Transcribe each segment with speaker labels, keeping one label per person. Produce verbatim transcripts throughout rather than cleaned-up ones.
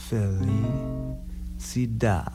Speaker 1: Felicidad.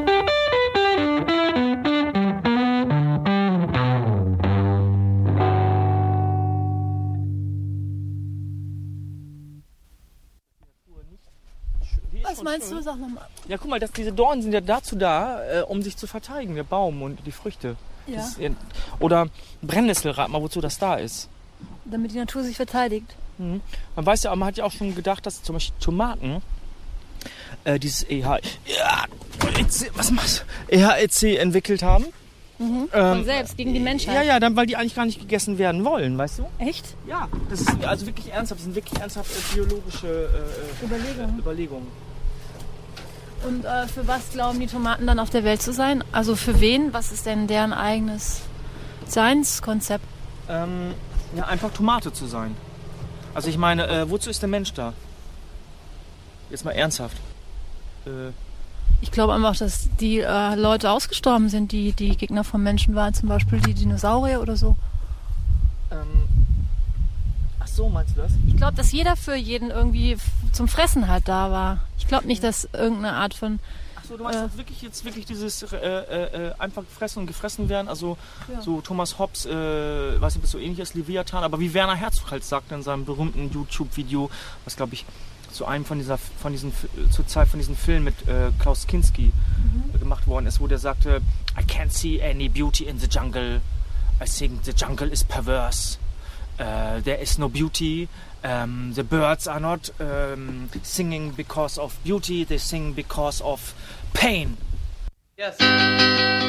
Speaker 2: Was meinst du? Sag nochmal.
Speaker 3: Ja, guck mal, das, diese Dornen sind ja dazu da, äh, um sich zu verteidigen, der Baum und die Früchte.
Speaker 2: Ja.
Speaker 3: Das, äh, oder Brennnessel, rat mal, wozu das da ist.
Speaker 2: Damit die Natur sich verteidigt.
Speaker 3: Mhm. Man weiß ja, man hat ja auch schon gedacht, dass zum Beispiel Tomaten äh, dieses E H, ja, was machst du? E H L C entwickelt haben.
Speaker 2: Mhm.
Speaker 3: Ähm,
Speaker 2: Von selbst, gegen die Menschheit.
Speaker 3: Ja, ja, dann, weil die eigentlich gar nicht gegessen werden wollen, weißt du?
Speaker 2: Echt?
Speaker 3: Ja, das ist also wirklich ernsthaft, das sind wirklich ernsthafte biologische äh,
Speaker 2: Überlegungen.
Speaker 3: Äh, Überlegungen.
Speaker 2: Und äh, für was glauben die Tomaten dann auf der Welt zu sein? Also für wen? Was ist denn deren eigenes Seinskonzept?
Speaker 3: Ähm, ja, einfach Tomate zu sein. Also ich meine, äh, wozu ist der Mensch da? Jetzt mal ernsthaft. Äh,
Speaker 2: Ich glaube einfach, dass die äh, Leute ausgestorben sind, die die Gegner von Menschen waren. Zum Beispiel die Dinosaurier oder so.
Speaker 3: ähm, ach so, meinst du das?
Speaker 2: Ich glaube, dass jeder für jeden irgendwie f- zum Fressen halt da war. Ich glaube nicht, dass irgendeine Art von...
Speaker 3: Ach so, du meinst
Speaker 2: Äh.
Speaker 3: jetzt wirklich jetzt wirklich dieses äh, äh, einfach gefressen und gefressen werden? Also
Speaker 2: Ja.
Speaker 3: so Thomas Hobbes, äh, weiß nicht, ob das so ähnlich ist, Leviathan, aber wie Werner Herzog halt sagt in seinem berühmten YouTube-Video, was glaube ich zu einem von dieser von diesen zur Zeit von diesem Film mit äh, Klaus Kinski mhm. gemacht worden ist, wo der sagte, I can't see any beauty in the jungle. I think the jungle is perverse. Uh, there is no beauty. Um, the birds are not um, singing because of beauty. They sing because of pain.
Speaker 4: Yes.